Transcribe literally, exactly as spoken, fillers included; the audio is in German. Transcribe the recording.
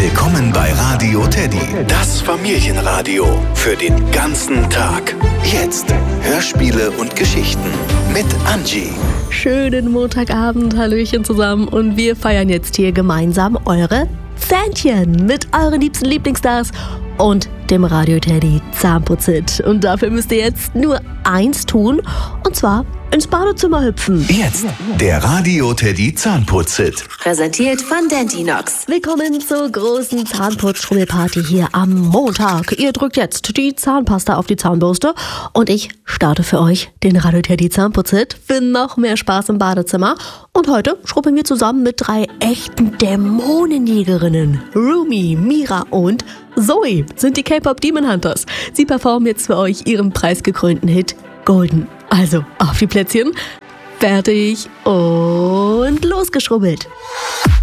Willkommen bei Radio Teddy, das Familienradio für den ganzen Tag. Jetzt Hörspiele und Geschichten mit Angie. Schönen Montagabend, Hallöchen zusammen und wir feiern jetzt hier gemeinsam eure Fähnchen mit euren liebsten Lieblingsstars und dem Radio Teddy Zahnputzhit. Und dafür müsst ihr jetzt nur eins tun, und zwar ins Badezimmer hüpfen. Jetzt der Radio Teddy Zahnputzhit. Präsentiert von Dentinox. Willkommen zur großen Zahnputz-Schummelparty hier am Montag. Ihr drückt jetzt die Zahnpasta auf die Zahnbürste und ich starte für euch den Radio Teddy Zahnputzhit für noch mehr Spaß im Badezimmer. Und heute schrubbeln wir zusammen mit drei echten Dämonenjägerinnen. Rumi, Mira und Zoe sind die K-Pop Demon Hunters. Sie performen jetzt für euch ihren preisgekrönten Hit Golden. Also auf die Plätzchen, fertig und losgeschrubbelt.